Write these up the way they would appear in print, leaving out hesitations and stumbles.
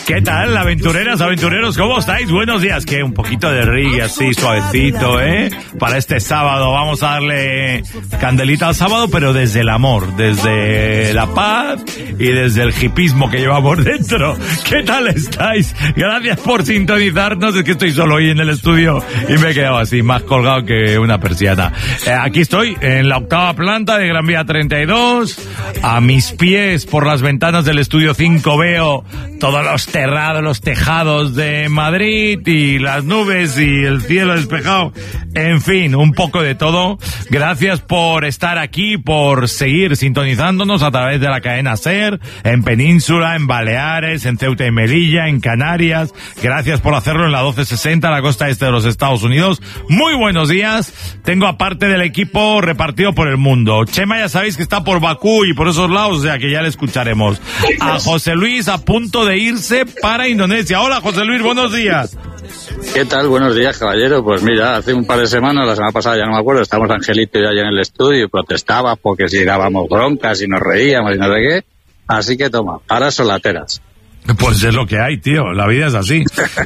¿Qué tal, aventureras, aventureros? ¿Cómo estáis? Buenos días. Que un poquito de reggae así suavecito, para este sábado. Vamos a darle candelita al sábado, pero desde el amor, desde la paz y desde el hipismo que llevamos dentro. ¿Qué tal estáis? Gracias por sintonizarnos. Es que estoy solo hoy en el estudio y me he quedado así, más colgado que una persiana. Aquí estoy, en la 8ª planta de Gran Vía 32. A mis pies, por las ventanas del estudio 5, veo todos los terrados, los tejados de Madrid y las nubes y el cielo despejado. En fin, un poco de todo. Gracias por estar aquí, por seguir sintonizándonos a través de la cadena SER, en Península, en Baleares, en Ceuta y Melilla, en Canarias. Gracias por hacerlo en la 1260, la costa este de los Estados Unidos. Muy buenos días. Tengo aparte del equipo repartido por el mundo. Chema ya sabéis que está por Bakú y por esos lados, o sea que ya le escucharemos. A José Luis a punto de irse para Indonesia. Hola, José Luis, buenos días. ¿Qué tal? Buenos días, caballero. Pues mira, hace un par de semanas, la semana pasada ya no me acuerdo, estábamos Angelito y yo allá en el estudio y protestaba porque si dábamos broncas y nos reíamos y no sé qué. Así que toma, para solateras. Pues es lo que hay, tío. La vida es así.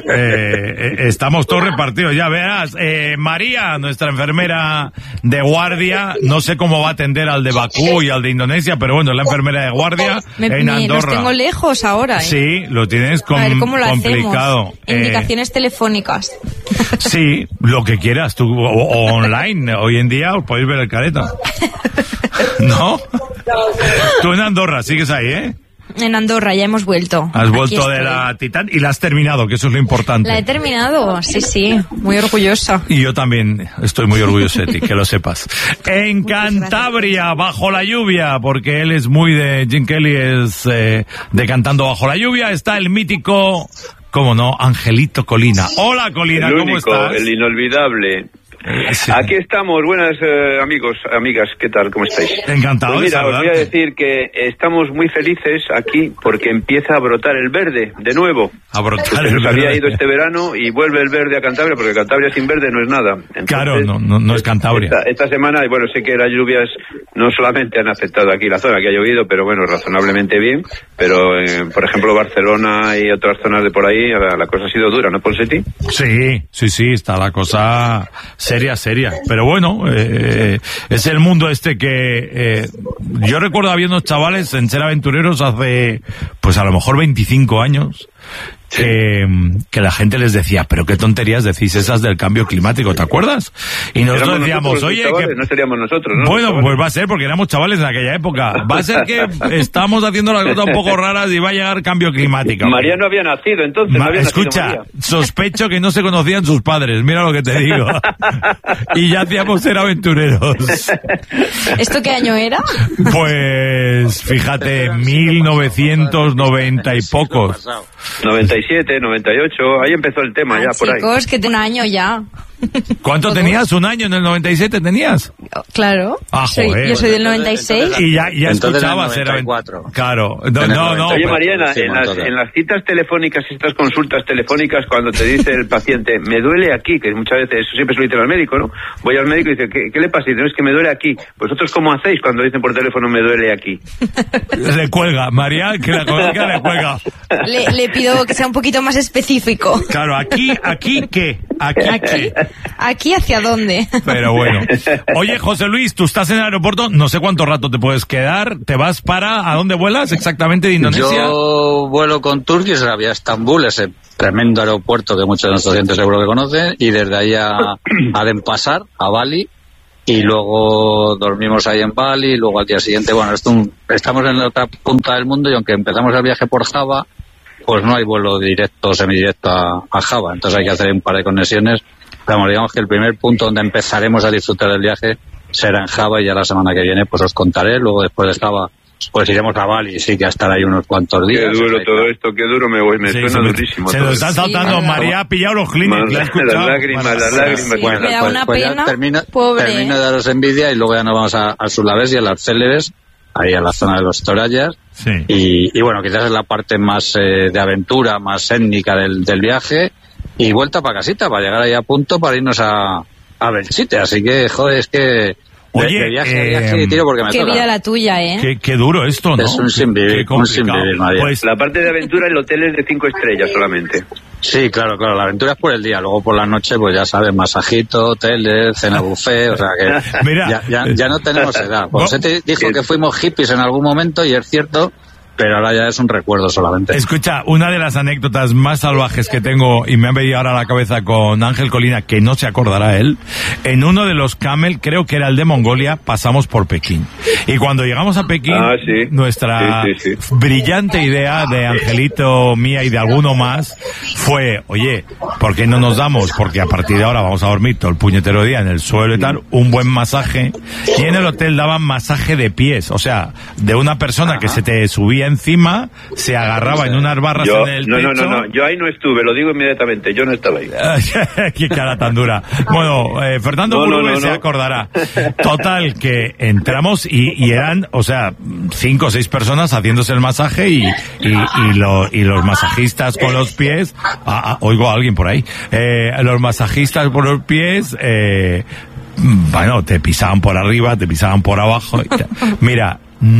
Estamos todos repartidos. Ya verás. María, nuestra enfermera de guardia, no sé cómo va a atender al de Bakú y al de Indonesia, pero bueno, es la enfermera de guardia en Andorra. Los tengo lejos ahora, Sí, lo tienes ¿cómo lo complicado. Hacemos? Indicaciones telefónicas. Sí, lo que quieras tú, o online. Hoy en día os podéis ver el careta. ¿No? Tú en Andorra, sigues ahí, En Andorra, ya hemos vuelto. Has vuelto de la Titán y la has terminado, que eso es lo importante. La he terminado, sí, muy orgullosa. Y yo también estoy muy orgulloso de ti, que lo sepas. En Cantabria, bajo la lluvia, porque él es muy de Jim Kelly, es de Cantando bajo la lluvia, está el mítico, cómo no, Angelito Colina. Hola, Colina, el ¿cómo único, estás? El inolvidable. Sí. Aquí estamos, buenas amigos, amigas, ¿qué tal? ¿Cómo estáis? Encantado. Pues mira, de os voy a decir que estamos muy felices aquí porque empieza a brotar el verde de nuevo. A brotar el verde. Había ido este verano y vuelve el verde a Cantabria porque Cantabria sin verde no es nada. Entonces, claro, no es Cantabria. Esta semana, bueno, sé que las lluvias no solamente han afectado aquí la zona, que ha llovido, pero bueno, razonablemente bien, pero por ejemplo Barcelona y otras zonas de por ahí, la cosa ha sido dura, ¿no, Ponseti? Sí, está la cosa seria, pero bueno, es el mundo este que yo recuerdo había unos chavales en Ser Aventureros hace pues a lo mejor 25 años que la gente les decía, pero qué tonterías decís esas del cambio climático, ¿te acuerdas? Y nosotros decíamos, oye, que no seríamos nosotros, ¿no? Bueno, pues va a ser porque éramos chavales en aquella época. Va a ser que estamos haciendo las cosas un poco raras y va a llegar cambio climático. María no había nacido entonces. Escucha, sospecho que no se conocían sus padres, mira lo que te digo. Y ya hacíamos Ser Aventureros. ¿Esto qué año era? Pues fíjate, 1990 y pocos. 97, 98, ahí empezó el tema, ya por ahí. Chicos, que tiene un año ya. ¿Cuánto tenías? ¿Un año en el 97 tenías? Claro. Joder. Yo soy del 96. Y ya escuchabas, era 94. Claro. No. Oye, Mariana, en las citas telefónicas, estas consultas telefónicas, cuando te dice el paciente, me duele aquí, que muchas veces, eso siempre se lo dicen al médico, ¿no? Voy al médico y dice, ¿qué le pasa? Y dice, no, es que me duele aquí. ¿Vosotros cómo hacéis cuando dicen por teléfono, me duele aquí? Le cuelga, María, que la colga le cuelga. Le pido que sea un poquito más específico. Claro, aquí ¿qué? ¿Aquí hacia dónde? Pero bueno. Oye, José Luis, tú estás en el aeropuerto, no sé cuánto rato te puedes quedar. ¿Te vas ¿a dónde vuelas exactamente de Indonesia? Yo vuelo con Turkish Airlines a Estambul, ese tremendo aeropuerto que muchos de nuestros oyentes seguro que conocen, y desde ahí a Denpasar, a Bali, y luego dormimos ahí en Bali, y luego al día siguiente, bueno, estamos en la otra punta del mundo y aunque empezamos el viaje por Java, pues no hay vuelo directo o semidirecto a Java, entonces hay que hacer un par de conexiones. Pero digamos que el primer punto donde empezaremos a disfrutar del viaje será en Java y ya la semana que viene pues os contaré, luego después de Java pues iremos a Bali, sí que a estar ahí unos cuantos días. Qué duro todo esto, qué duro me suena durísimo. Se nos están saltando, María ha pillado los clínicos, las lágrimas. Bueno, me da una pena, termino pobre. de daros envidia y luego ya nos vamos a Sulawesi y a las Célebes, ahí a la zona de los Torayas. Sí. Y bueno, quizás es la parte más de aventura, más étnica del viaje, y vuelta para casita, para llegar ahí a punto para irnos a Belchite. Así que, joder, es que Oye, de viaje a viaje, tiro porque me qué toca. vida la tuya, ¿eh? Qué duro esto, ¿no? Es un sin vivir, María. Pues, la parte de aventura, el hotel es de 5 estrellas solamente. Sí, claro, la aventura es por el día, luego por la noche, pues ya sabes, masajito, hoteles, cena buffet, o sea que mira, ya no tenemos edad. Pues se te dijo que fuimos hippies en algún momento y es cierto, pero ahora ya es un recuerdo solamente. Escucha, una de las anécdotas más salvajes que tengo, y me ha venido ahora a la cabeza con Ángel Colina, que no se acordará él, en uno de los Camel, creo que era el de Mongolia, pasamos por Pekín. Y cuando llegamos a Pekín, nuestra brillante idea de Angelito, mía y de alguno más, fue, oye, ¿por qué no nos damos? Porque a partir de ahora vamos a dormir todo el puñetero día en el suelo y tal, un buen masaje. Y en el hotel daban masaje de pies, o sea, de una persona que se te subía encima, se agarraba en unas barras en el pecho. No, yo ahí no estuve, lo digo inmediatamente, yo no estaba ahí. Qué cara tan dura. Bueno, Fernando Burube se acordará. Total, que entramos y eran, o sea, 5 o 6 personas haciéndose el masaje y los masajistas con los pies, oigo a alguien por ahí, los masajistas por los pies, bueno, te pisaban por arriba, te pisaban por abajo. Mira,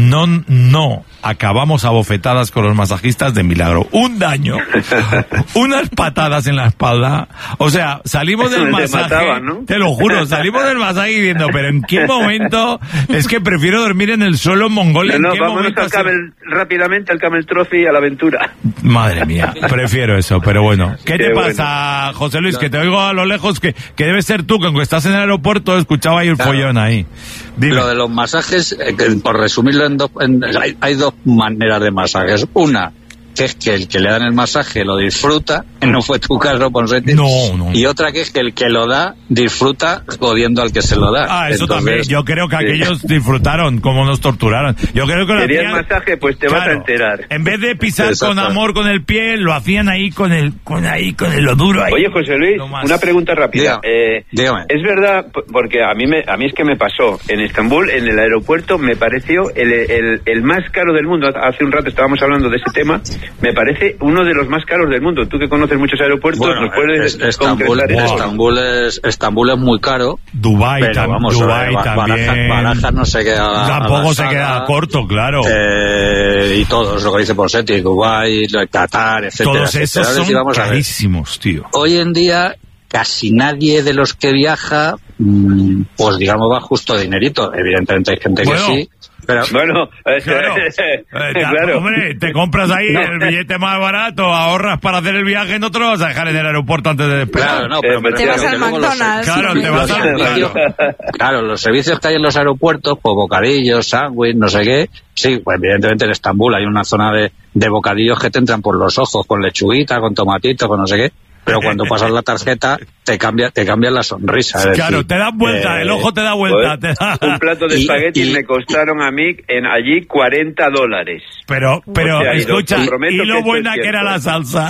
no acabamos a bofetadas con los masajistas de milagro. Un daño, unas patadas en la espalda. O sea, salimos del masaje, mataban, ¿no? Te lo juro, salimos del masaje diciendo, pero ¿en qué momento? Es que prefiero dormir en el suelo en Mongolia. No, vámonos rápidamente al Camel Trophy y a la aventura. Madre mía, prefiero eso, pero bueno. ¿Qué te pasa, José Luis? Que te oigo a lo lejos, que debe ser tú, que aunque estás en el aeropuerto, escuchaba ahí el follón ahí. Dime. Lo de los masajes, por resumirlo hay dos maneras de masajes. Una, que es que el que le dan el masaje lo disfruta, no fue tu caso, Ponseti. No. Y otra que es que el que lo da disfruta jodiendo al que se lo da. Eso también. Yo creo que aquellos disfrutaron como nos torturaron. Yo creo que ¿querías masaje? Pues te vas a enterar. En vez de pisar con amor con el pie, lo hacían ahí con lo duro ahí. Oye, José Luis, una pregunta rápida. Dígame. Es verdad, porque a mí es que me pasó en Estambul, en el aeropuerto, me pareció el más caro del mundo. Hace un rato estábamos hablando de ese tema. Me parece uno de los más caros del mundo. Tú que conoces muchos aeropuertos, bueno, ¿nos puedes Estambul es muy caro. Dubái también. Barajas no se queda. Tampoco se queda corto, claro. Y todos, lo que dice Ponseti, Dubái, Qatar, etcétera. Todos esos son carísimos, tío. Hoy en día casi nadie de los que viaja, pues digamos, va justo de dinerito. Evidentemente hay gente que sí. Pero, bueno, claro. Hombre, te compras ahí el billete más barato, ahorras para hacer el viaje, no te lo vas a dejar en el aeropuerto antes de despegar. Claro, no, pero te vas al McDonald's. Claro, los servicios que hay en los aeropuertos, pues bocadillos, sándwich, no sé qué. Sí, pues evidentemente en Estambul hay una zona de bocadillos que te entran por los ojos, con lechuguita, con tomatito, con no sé qué. Pero cuando pasas la tarjeta te cambian la sonrisa. Claro, decir, te das vuelta, el ojo te da vuelta. Un plato de espaguetis me costaron a mí allí $40. Pero escucha, y lo buena que era la salsa.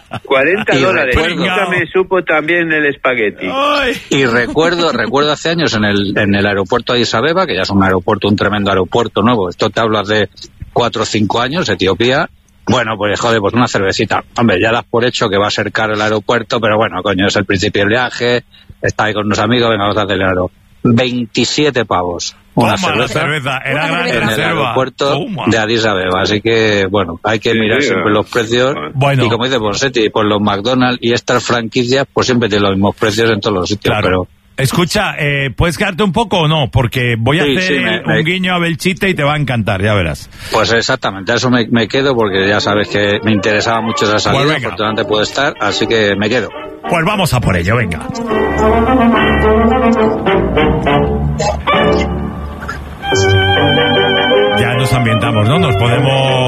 $40. Nunca me supo también el espagueti. Y recuerdo hace años en el aeropuerto de Addis Abeba, que ya es un tremendo aeropuerto nuevo. Esto te hablas de 4 o 5 años, Etiopía. Bueno, pues joder, pues una cervecita. Hombre, ya das por hecho que va a ser caro el aeropuerto, pero bueno, coño, es el principio del viaje, está ahí con unos amigos, venga, vamos a acelerarlo. 27 pavos. Una cerveza era gran en el aeropuerto de Addis Abeba. Así que, bueno, hay que mirar siempre los precios. Bueno. Y como dice Ponseti, pues los McDonald's y estas franquicias, pues siempre tienen los mismos precios en todos los sitios, claro. Pero... Escucha, ¿puedes quedarte un poco o no? Porque voy a hacer un guiño a Belchite y te va a encantar, ya verás. Pues exactamente, a eso me quedo porque ya sabes que me interesaba mucho esa salida, pues afortunadamente puedo estar, así que me quedo. Pues vamos a por ello, venga. Ya nos ambientamos, ¿no? Nos podemos...